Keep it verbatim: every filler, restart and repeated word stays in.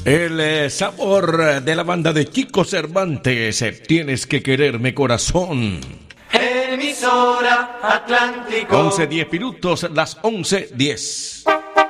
El eh, sabor de la banda de Chico Cervantes, eh, Tienes que quererme corazón. Emisora Atlántico. once diez minutos, las once diez.